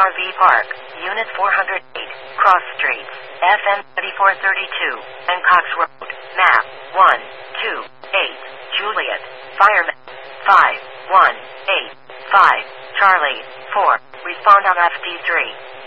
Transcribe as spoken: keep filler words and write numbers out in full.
R V Park, Unit four hundred eight, Cross Streets, F N thirty-four thirty-two, and Cox Road, map one two eight, Juliet, fireman, five one eight five, Charlie, four, respond on F D three.